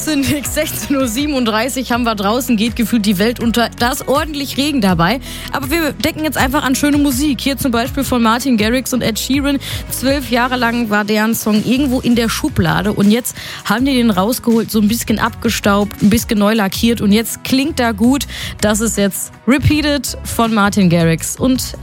macht nichts. 16:37 Uhr haben wir draußen, geht gefühlt die Welt unter. Da ist ordentlich Regen dabei. Aber wir denken jetzt einfach an schöne Musik. Hier zum Beispiel von Martin Garrix und Ed Sheeran. 12 Jahre lang war deren Song irgendwo in der Schublade. Und jetzt haben die den rausgeholt, so ein bisschen abgestaubt, ein bisschen neu lackiert. Und jetzt klingt da gut. Das ist jetzt Repeated von Martin Garrix und